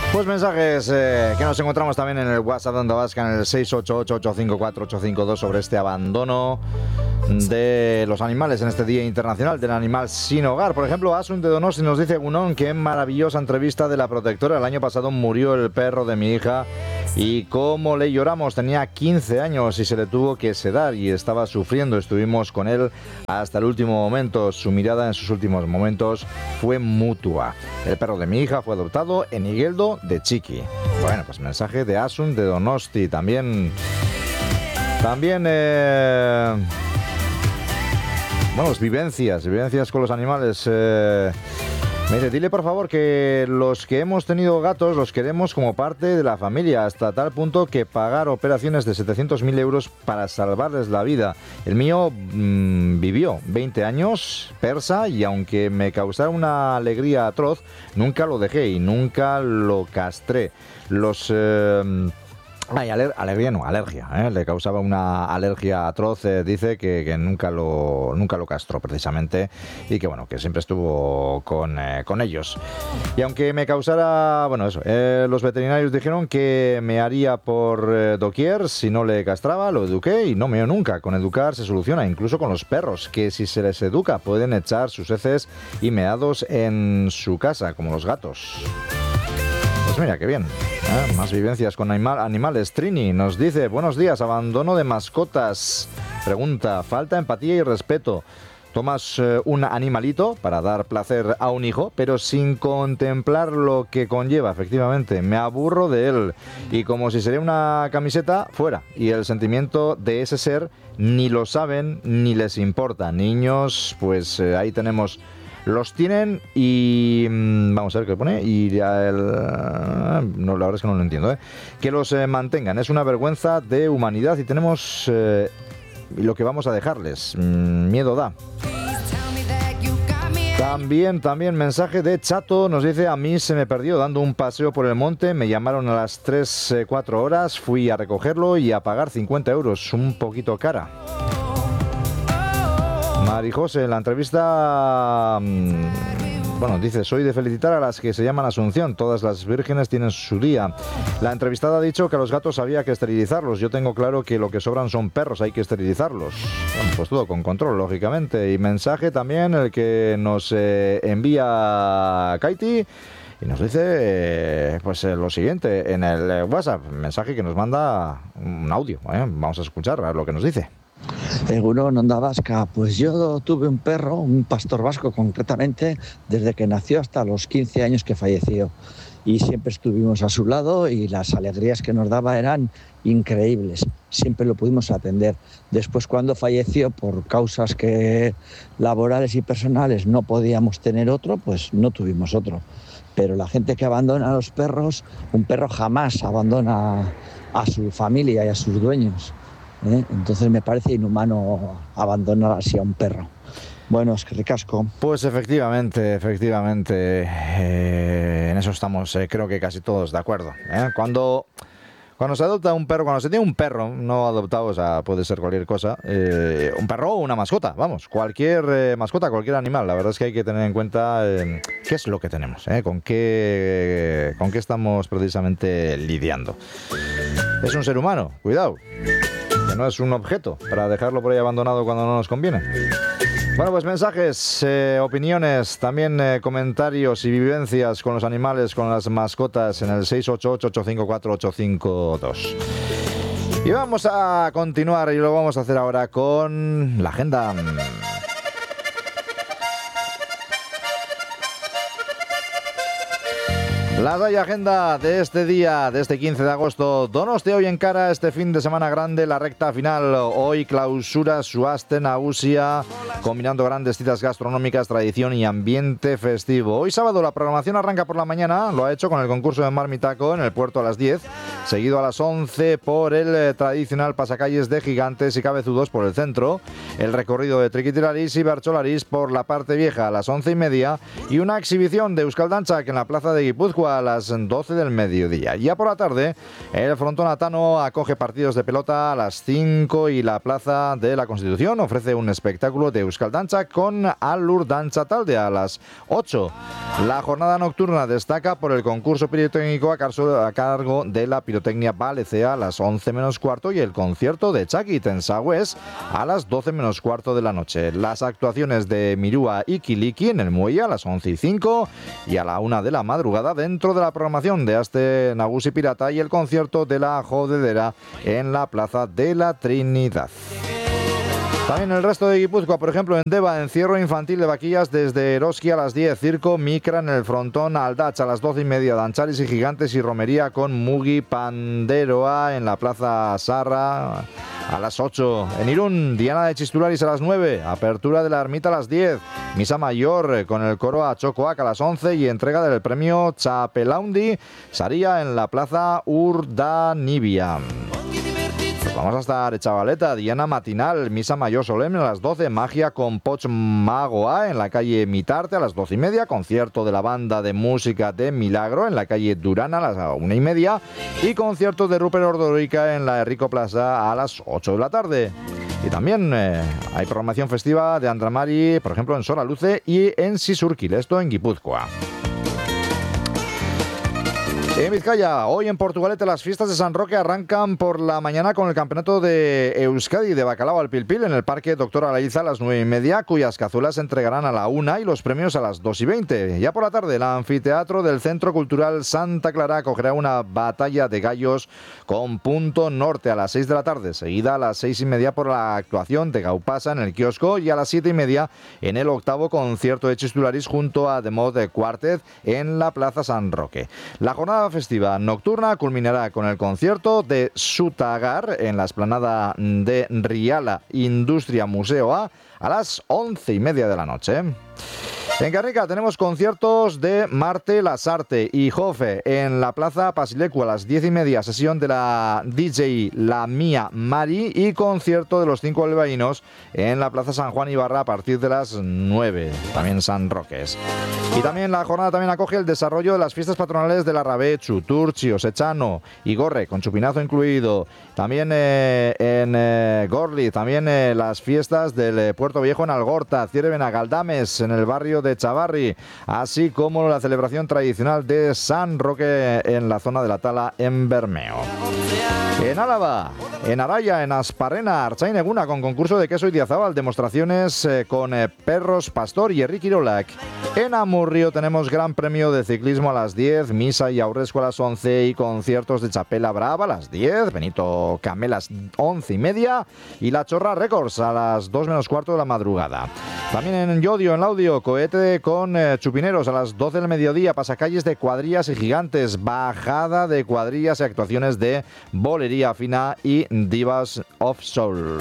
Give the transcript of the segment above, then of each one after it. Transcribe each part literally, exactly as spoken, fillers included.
Pues mensajes eh, que nos encontramos también en el WhatsApp de Onda Vasca en el seis ocho ocho, ocho cinco cuatro, ocho cinco dos sobre este abandono de los animales en este Día Internacional del Animal Sin Hogar. Por ejemplo, Asun de Donosti nos dice: Gunón, qué maravillosa entrevista de la protectora. El año pasado murió el perro de mi hija y cómo le lloramos. Tenía quince años y se le tuvo que sedar y estaba sufriendo. Estuvimos con él hasta el último momento. Su mirada en sus últimos momentos fue mutua. El perro de mi hija fue adoptado en Igueldo de Chiqui. Bueno, pues mensaje de Asun de Donosti. También... También... Eh... Bueno, pues vivencias, vivencias con los animales. Eh, me dice, dile por favor que los que hemos tenido gatos los queremos como parte de la familia, hasta tal punto que pagar operaciones de setecientos mil euros para salvarles la vida. El mío mmm, vivió veinte años, persa, y aunque me causara una alegría atroz, nunca lo dejé y nunca lo castré. Los... Eh, Ay, aler- alegría no, alergia, ¿eh? Le causaba una alergia atroz, eh, dice que, que nunca lo nunca lo castró precisamente y que bueno, que siempre estuvo con, eh, con ellos. Y aunque me causara, bueno eso, eh, los veterinarios dijeron que me haría por eh, doquier si no le castraba, lo eduqué y no meo nunca. Con educar se soluciona, incluso con los perros, que si se les educa pueden echar sus heces y meados en su casa, como los gatos. Pues mira, qué bien. ¿Eh? Más vivencias con animal, animales. Trini nos dice: buenos días, abandono de mascotas. Pregunta: falta empatía y respeto. Tomas eh, un animalito para dar placer a un hijo, pero sin contemplar lo que conlleva, efectivamente. Me aburro de él. Y como si sería una camiseta, fuera. Y el sentimiento de ese ser ni lo saben ni les importa. Niños, pues eh, ahí tenemos... Los tienen y... Vamos a ver qué pone. Y el, no, la verdad es que no lo entiendo, ¿eh? Que los eh, mantengan. Es una vergüenza de humanidad y tenemos eh, lo que vamos a dejarles. Miedo da. También, también mensaje de Chato. Nos dice: a mí se me perdió dando un paseo por el monte. Me llamaron a las tres, cuatro horas. Fui a recogerlo y a pagar cincuenta euros. Un poquito cara. Marijose, en la entrevista, bueno, dice: soy de felicitar a las que se llaman Asunción, todas las vírgenes tienen su día. La entrevistada ha dicho que a los gatos había que esterilizarlos. Yo tengo claro que lo que sobran son perros, hay que esterilizarlos. Bueno, pues todo con control, lógicamente. Y mensaje también el que nos eh, envía Kaiti. Y nos dice eh, pues eh, lo siguiente en el eh, WhatsApp, mensaje que nos manda un audio, ¿eh? Vamos a escuchar a ver lo que nos dice. Gunón, Onda Vasca, pues yo tuve un perro, un pastor vasco concretamente, desde que nació hasta los quince años que falleció. Y siempre estuvimos a su lado y las alegrías que nos daba eran increíbles. Siempre lo pudimos atender. Después, cuando falleció, por causas que laborales y personales no podíamos tener otro, pues no tuvimos otro. Pero la gente que abandona a los perros, un perro jamás abandona a su familia y a sus dueños. ¿Eh? Entonces me parece inhumano abandonar así a un perro. Bueno, es que ricasco. Pues efectivamente, efectivamente, eh, en eso estamos, eh, creo que casi todos de acuerdo. ¿eh? Cuando, cuando se adopta un perro, cuando se tiene un perro no adoptado, o sea, puede ser cualquier cosa, eh, un perro o una mascota, vamos, cualquier eh, mascota, cualquier animal. La verdad es que hay que tener en cuenta eh, qué es lo que tenemos, ¿eh? con qué, con qué estamos precisamente lidiando. Es un ser humano, cuidado. Que no es un objeto para dejarlo por ahí abandonado cuando no nos conviene. Bueno, pues mensajes, eh, opiniones, también eh, comentarios y vivencias con los animales, con las mascotas en el seis ocho ocho, ocho cinco cuatro, ocho cinco dos. Y vamos a continuar y lo vamos a hacer ahora con la agenda. La raya agenda de este día, de este quince de agosto. Donosti hoy encara este fin de semana grande, la recta final. Hoy clausura su Aste Nagusia, combinando grandes citas gastronómicas, tradición y ambiente festivo. Hoy sábado la programación arranca por la mañana, lo ha hecho con el concurso de Marmitaco en el puerto a las diez, seguido a las once por el eh, tradicional pasacalles de Gigantes y Cabezudos por el centro, el recorrido de Triquitiraris y Bercholaris por la parte vieja a las once y media y una exhibición de Euskal Dantzak en la plaza de Guipúzcoa a las doce del mediodía. Ya por la tarde, el frontón atano acoge partidos de pelota a las cinco y la plaza de la Constitución ofrece un espectáculo de Euskal Dantzak con Alur Dantza Talde a las ocho. La jornada nocturna destaca por el concurso pirotécnico a cargo de la pirotecnia Balecea a las once menos cuarto y el concierto de Chaki Tensagües a las doce menos cuarto de la noche. Las actuaciones de Mirúa y Kiliki en el Muelle a las once y cinco y a la una de la madrugada dentro de la programación de Aste Nagusi Pirata y el concierto de la Jodedera en la Plaza de la Trinidad. También el resto de Guipúzcoa, por ejemplo, en Deva, encierro infantil de vaquillas desde Eroski a las diez, Circo Micra en el frontón Aldach a las doce y media, Dancharis y Gigantes y Romería con Mugi Panderoa en la Plaza Sarra a las ocho. En Irún, Diana de Chistularis a las nueve, apertura de la ermita a las diez, misa mayor con el coro a Chocoac a las once y entrega del premio Chapelaundi Saría en la Plaza Urdanibia. Vamos hasta Arechavaleta, Diana matinal, misa mayor solemne a las doce, magia con Poch Magoa en la calle Mitarte a las doce y media, concierto de la banda de música de Milagro en la calle Durana a las una y media y concierto de Rupert Ordorica en la Rico Plaza a las ocho de la tarde. Y también eh, hay programación festiva de Andramari, por ejemplo en Soraluce y en Sisurquil, esto en Guipúzcoa. En Vizcaya, hoy en Portugalete las fiestas de San Roque arrancan por la mañana con el campeonato de Euskadi de bacalao al pilpil en el Parque Doctor Alaiza a las nueve y media, cuyas cazuelas se entregarán a la una y los premios a las dos y veinte. Ya por la tarde, el anfiteatro del Centro Cultural Santa Clara acogerá una batalla de gallos con punto norte a las seis de la tarde, seguida a las seis y media por la actuación de Gaupasa en el kiosco y a las siete y media en el octavo concierto de Chistularis junto a The Mod Quartet en la Plaza San Roque. La jornada festiva nocturna culminará con el concierto de Sutagar en la explanada de Riala Industria Museo A a las once y media de la noche. En Guernica tenemos conciertos de Marte Lasarte y Jofe en la Plaza Pasilecu a las diez y media, sesión de la D J La Mía Mari y concierto de los cinco albaínos en la Plaza San Juan Ibarra a partir de las nueve, también San Roques. Y también la jornada también acoge el desarrollo de las fiestas patronales de la Rabechu, Turchi, Osechano y Gorre, con chupinazo incluido. También eh, en eh, Gorli, también eh, las fiestas del eh, Puerto Viejo en Algorta, Cierven a Galdames en el barrio de Chavarri, así como la celebración tradicional de San Roque en la zona de la Tala en Bermeo. En Álava, en Araya, en Asparrena, Artzaineguna con concurso de queso y diazábal, demostraciones eh, con eh, perros pastor y Enrique Irolac. En Amurrio tenemos gran premio de ciclismo a las diez, misa y aurresco a las once y conciertos de Chapela Brava a las diez, Benito Camelas once y media y La Chorra Records a las dos menos cuarto de la madrugada. También en Llodio, en Laudio, cohete con eh, chupineros a las doce del mediodía, pasacalles de cuadrillas y gigantes, bajada de cuadrillas y actuaciones de bolería fina y divas of soul.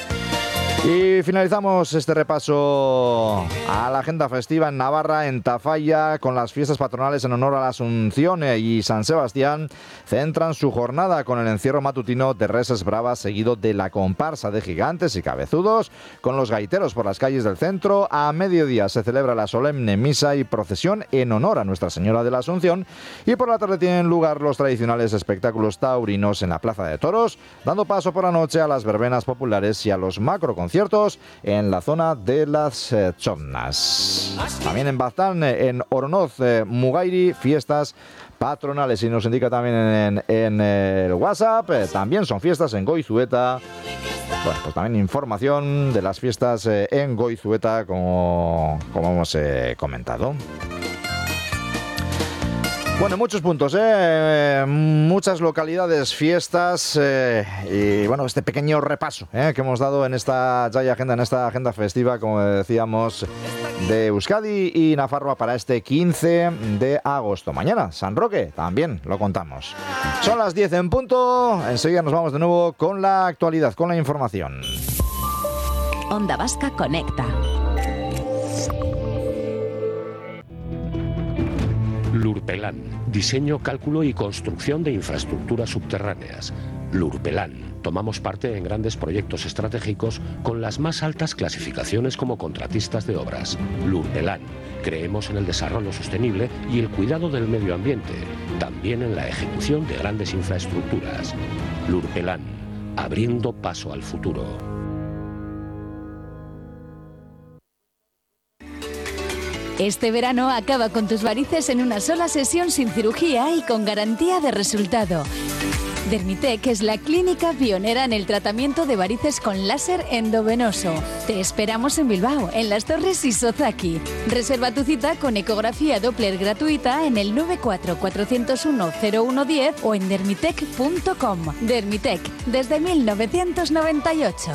Y finalizamos este repaso a la agenda festiva en Navarra, en Tafalla, con las fiestas patronales en honor a la Asunción y San Sebastián. Centran su jornada con el encierro matutino de Reses Bravas, seguido de la comparsa de gigantes y cabezudos, con los gaiteros por las calles del centro. A mediodía se celebra la solemne misa y procesión en honor a Nuestra Señora de la Asunción. Y por la tarde tienen lugar los tradicionales espectáculos taurinos en la Plaza de Toros, dando paso por la noche a las verbenas populares y a los macroconsejos conciertos en la zona de las eh, Chomnas. También en Baztán, en Oronoz, eh, Mugairi, fiestas patronales. Y nos indica también en, en, en el WhatsApp, eh, también son fiestas en Goizueta. Bueno, pues también información de las fiestas eh, en Goizueta, como, como hemos eh, comentado. Bueno, muchos puntos, ¿eh? Muchas localidades, fiestas eh, y bueno, este pequeño repaso ¿eh? que hemos dado en esta Jaya Agenda, en esta agenda festiva, como decíamos, de Euskadi y Nafarroa para este quince de agosto. Mañana, San Roque, también lo contamos. Son las diez en punto, enseguida nos vamos de nuevo con la actualidad, con la información. Onda Vasca Conecta. Lurpelan, diseño, cálculo y construcción de infraestructuras subterráneas. Lurpelan, tomamos parte en grandes proyectos estratégicos con las más altas clasificaciones como contratistas de obras. Lurpelan, creemos en el desarrollo sostenible y el cuidado del medio ambiente, también en la ejecución de grandes infraestructuras. Lurpelan, abriendo paso al futuro. Este verano acaba con tus varices en una sola sesión sin cirugía y con garantía de resultado. Dermitec es la clínica pionera en el tratamiento de varices con láser endovenoso. Te esperamos en Bilbao, en Las Torres y Sozaki. Reserva tu cita con ecografía Doppler gratuita en el nueve cuatro cuatro cero uno cero uno uno cero o en dermitec punto com. Dermitec, desde mil novecientos noventa y ocho.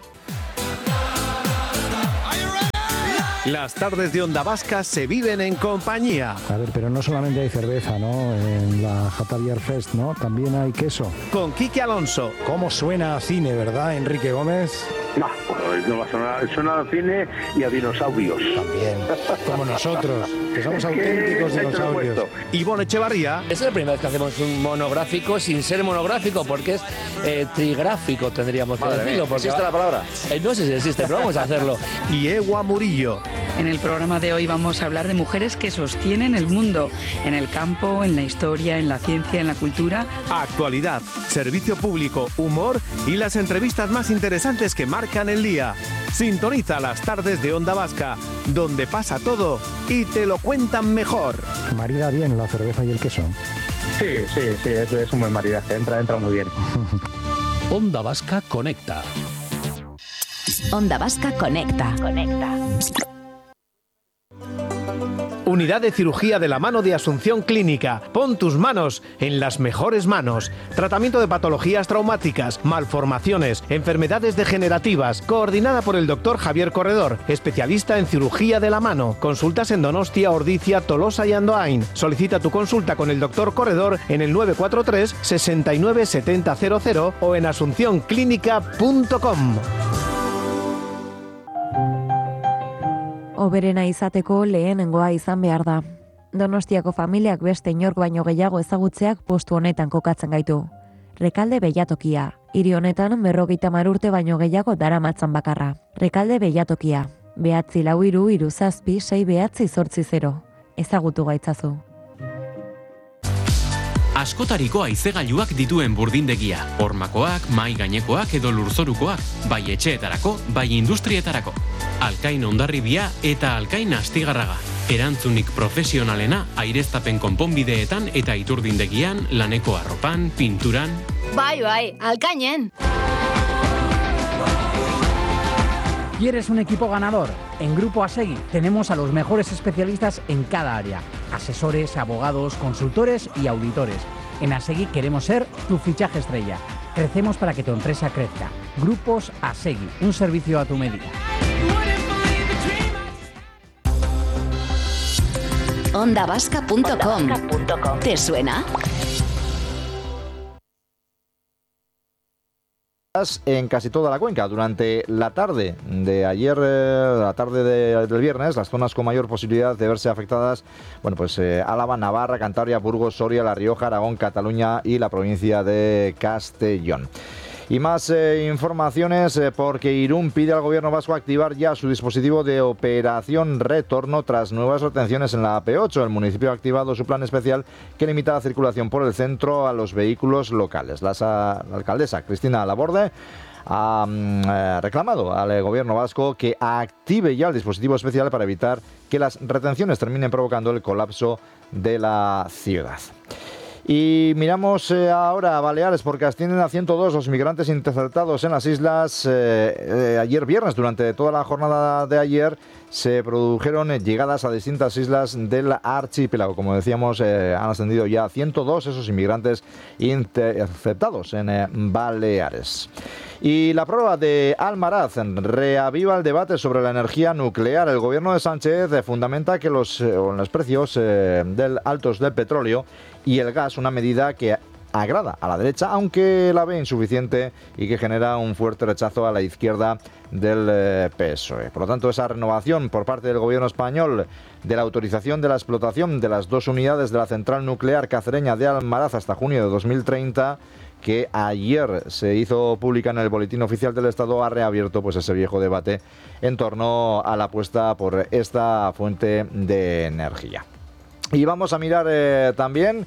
Las tardes de Onda Vasca se viven en compañía. A ver, pero no solamente hay cerveza, ¿no? En la Jatavier Fest, ¿no? También hay queso. Con Quique Alonso. ¿Cómo suena a cine, verdad, Enrique Gómez? No, no va a sonar, suena a cine y a dinosaurios. También, como nosotros, que somos Es que auténticos esto lo he dinosaurios. puesto. Ivonne Echevarría. Es la primera vez que hacemos un monográfico sin ser monográfico, porque es eh, trigráfico, tendríamos que Madre decirlo. mía, Porque ¿existe la palabra? Eh, no sé si existe, pero vamos a hacerlo. Y Ewa Murillo. En el programa de hoy vamos a hablar de mujeres que sostienen el mundo, en el campo, en la historia, en la ciencia, en la cultura. Actualidad, servicio público, humor y las entrevistas más interesantes que marcan el día. Sintoniza las tardes de Onda Vasca, donde pasa todo y te lo cuentan mejor. Marida bien la cerveza y el queso. Sí, sí, sí, es, es un buen maridaje, entra, entra muy bien. Onda Vasca Conecta. Onda Vasca Conecta. Unidad de Cirugía de la Mano de Asunción Clínica. Pon tus manos en las mejores manos. Tratamiento de patologías traumáticas, malformaciones, enfermedades degenerativas. Coordinada por el doctor Javier Corredor, especialista en cirugía de la mano. Consultas en Donostia, Ordizia, Tolosa y Andoain. Solicita tu consulta con el doctor Corredor en el nueve cuatro tres, sesenta y nueve, setenta cero cero o en asunción clínica punto com. Oberena izateko lehenengoa izan behar da. Donostiako familiak beste inork baino gehiago ezagutzeak postu honetan kokatzen gaitu. Rekalde Beilatokia. Hiri honetan berrogeita hamar urte baino gehiago daramatzan bakarra. Rekalde Beilatokia. Behatzi lau hiru hiru zazpi sei behatzi zortzi zero. Ezagutu gaitzazu. Askotariko haizegailuak dituen burdindegia. Hormakoak, mai gainekoak edo lurzorukoak, bai etxeetarako, bai industrietarako. Alkain Hondarribia eta Alkain Astigarraga. Erantzunik profesionalena aireztapen konponbideetan eta iturdindegian, laneko arropan, pinturan. Bai, bai, Alkainen. ¿Quieres un equipo ganador? En Grupo Asegui tenemos a los mejores especialistas en cada área. Asesores, abogados, consultores y auditores. En Asegui queremos ser tu fichaje estrella. Crecemos para que tu empresa crezca. Grupos Asegui, un servicio a tu medida. onda vasca punto com. ¿Te suena? En casi toda la cuenca. Durante la tarde de ayer, eh, la tarde de, del viernes, las zonas con mayor posibilidad de verse afectadas, bueno, pues eh, Álava, Navarra, Cantabria, Burgos, Soria, La Rioja, Aragón, Cataluña y la provincia de Castellón. Y más eh, informaciones eh, porque Irún pide al gobierno vasco activar ya su dispositivo de operación retorno tras nuevas retenciones en la A P ocho. El municipio ha activado su plan especial que limita la circulación por el centro a los vehículos locales. La, la alcaldesa Cristina Laborde ha eh, reclamado al gobierno vasco que active ya el dispositivo especial para evitar que las retenciones terminen provocando el colapso de la ciudad. Y miramos eh, ahora a Baleares porque ascienden a ciento dos los migrantes interceptados en las islas. Eh, eh, ayer viernes, durante toda la jornada de ayer, se produjeron eh, llegadas a distintas islas del archipiélago. Como decíamos, eh, han ascendido ya a ciento dos esos inmigrantes interceptados en eh, Baleares. Y la prueba de Almaraz reaviva el debate sobre la energía nuclear. El gobierno de Sánchez fundamenta que los, eh, los precios eh, del, altos del petróleo y el gas, una medida que agrada a la derecha, aunque la ve insuficiente y que genera un fuerte rechazo a la izquierda del eh, P S O E. Por lo tanto, esa renovación por parte del gobierno español de la autorización de la explotación de las dos unidades de la central nuclear cacereña de Almaraz hasta junio de dos mil treinta, que ayer se hizo pública en el Boletín Oficial del Estado, ha reabierto pues ese viejo debate en torno a la apuesta por esta fuente de energía. Y vamos a mirar eh, también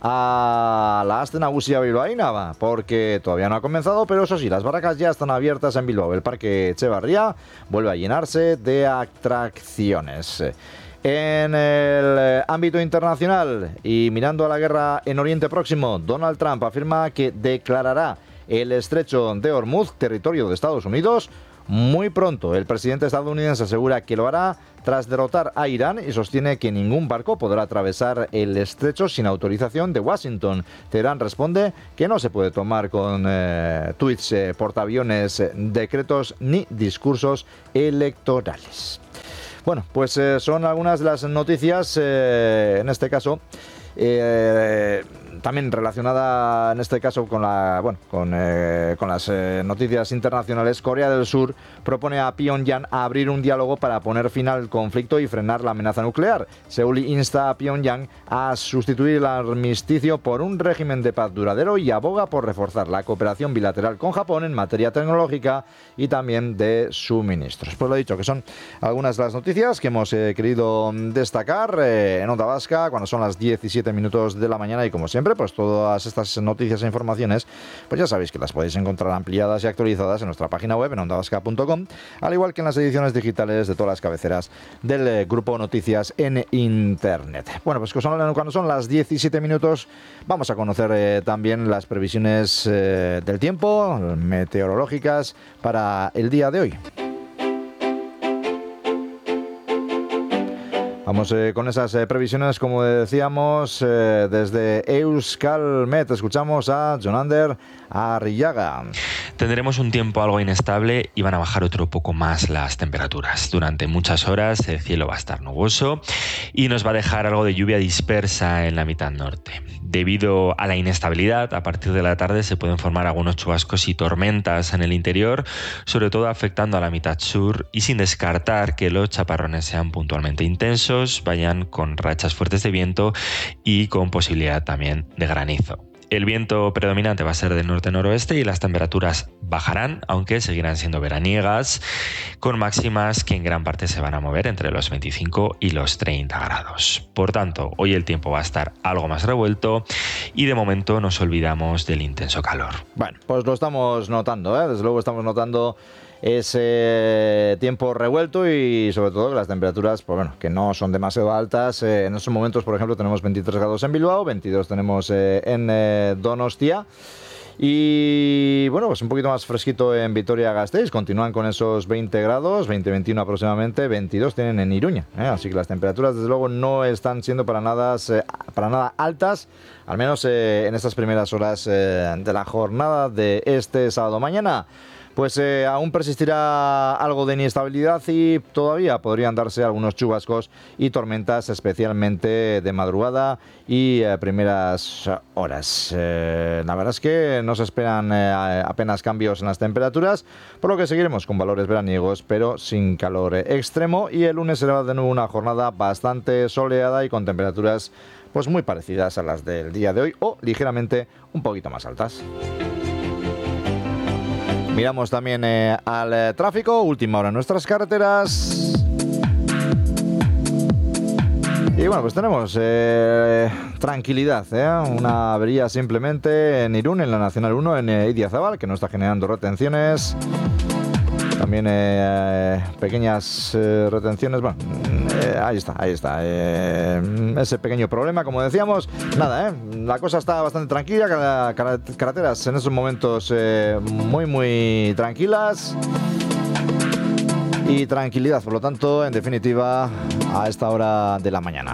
a la Aste Nagusia bilbaína, porque todavía no ha comenzado, pero eso sí, las barracas ya están abiertas en Bilbao. El Parque Etxebarria vuelve a llenarse de atracciones. En el ámbito internacional y mirando a la guerra en Oriente Próximo, Donald Trump afirma que declarará el estrecho de Hormuz territorio de Estados Unidos muy pronto. El presidente estadounidense asegura que lo hará tras derrotar a Irán y sostiene que ningún barco podrá atravesar el estrecho sin autorización de Washington. Teherán responde que no se puede tomar con eh, tuits, eh, portaaviones, eh, decretos ni discursos electorales. Bueno, pues eh, son algunas de las noticias, eh, en este caso, eh, también relacionada en este caso con la bueno con, eh, con las eh, noticias internacionales. Corea del Sur propone a Pyongyang a abrir un diálogo para poner fin al conflicto y frenar la amenaza nuclear. Seúl insta a Pyongyang a sustituir el armisticio por un régimen de paz duradero y aboga por reforzar la cooperación bilateral con Japón en materia tecnológica y también de suministros. Pues lo dicho, que son algunas de las noticias que hemos eh, querido destacar eh, en Onda Vasca cuando son las diecisiete minutos de la mañana, y como siempre, pues todas estas noticias e informaciones, pues ya sabéis que las podéis encontrar ampliadas y actualizadas en nuestra página web en onda vasca punto com, al igual que en las ediciones digitales de todas las cabeceras del eh, grupo Noticias en Internet. Bueno, pues cuando son las diecisiete minutos vamos a conocer eh, también las previsiones eh, del tiempo meteorológicas para el día de hoy. Vamos eh, con esas eh, previsiones, como decíamos, eh, desde Euskalmet. Escuchamos a Jonander Arrillaga. Tendremos un tiempo algo inestable y van a bajar otro poco más las temperaturas. Durante muchas horas el cielo va a estar nuboso y nos va a dejar algo de lluvia dispersa en la mitad norte. Debido a la inestabilidad, a partir de la tarde se pueden formar algunos chubascos y tormentas en el interior, sobre todo afectando a la mitad sur, y sin descartar que los chaparrones sean puntualmente intensos, vayan con rachas fuertes de viento y con posibilidad también de granizo. El viento predominante va a ser del norte-noroeste y las temperaturas bajarán, aunque seguirán siendo veraniegas, con máximas que en gran parte se van a mover entre los veinticinco y los treinta grados. Por tanto, hoy el tiempo va a estar algo más revuelto y de momento nos olvidamos del intenso calor. Bueno, pues lo estamos notando, ¿eh? Desde luego estamos notando ese tiempo revuelto y sobre todo que las temperaturas, pues bueno, que no son demasiado altas. Eh, en estos momentos, por ejemplo, tenemos veintitrés grados en Bilbao, veintidós tenemos eh, en eh, Donostia. Y bueno, pues un poquito más fresquito en Vitoria-Gasteiz. Continúan con esos veinte grados, veinte veintiuno aproximadamente, veintidós tienen en Iruña, ¿eh? Así que las temperaturas desde luego no están siendo para nada, eh, para nada altas, al menos eh, en estas primeras horas eh, de la jornada de este sábado. Mañana pues eh, aún persistirá algo de inestabilidad y todavía podrían darse algunos chubascos y tormentas, especialmente de madrugada y eh, primeras horas. Eh, la verdad es que no se esperan eh, apenas cambios en las temperaturas, por lo que seguiremos con valores veraniegos, pero sin calor extremo, y el lunes será de nuevo una jornada bastante soleada y con temperaturas pues muy parecidas a las del día de hoy o ligeramente un poquito más altas. Miramos también eh, al eh, tráfico, última hora en nuestras carreteras. Y bueno, pues tenemos eh, tranquilidad, ¿eh? Una avería simplemente en Irún, en la Nacional uno, en eh, Idiazabal, que no está generando retenciones. También eh, pequeñas eh, retenciones. Bueno, eh, ahí está, ahí está. Eh, ese pequeño problema, como decíamos. Nada, eh, la cosa está bastante tranquila. Car- car- carreteras en esos momentos eh, muy, muy tranquilas. Y tranquilidad, por lo tanto, en definitiva, a esta hora de la mañana.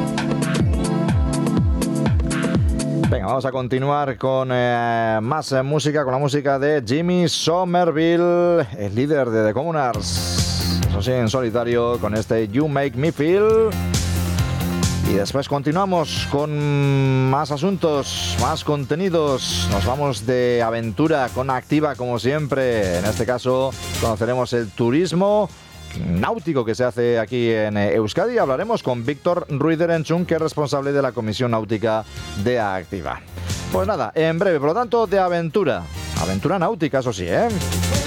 Venga, vamos a continuar con eh, más eh, música, con la música de Jimmy Somerville, el líder de The Communards. Eso sí, en solitario, con este You Make Me Feel. Y después continuamos con más asuntos, más contenidos. Nos vamos de aventura con Activa, como siempre. En este caso conoceremos el turismo náutico que se hace aquí en Euskadi. Hablaremos con Víctor Ruiz de Erenchun, que es responsable de la Comisión Náutica de Activa. Pues nada, en breve, por lo tanto, de aventura. Aventura náutica, eso sí, ¿eh?